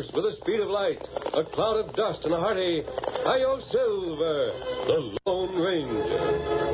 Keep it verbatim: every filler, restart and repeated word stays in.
with the speed of light, a cloud of dust, and a hearty Hi-Yo Silver, the Lone Ranger.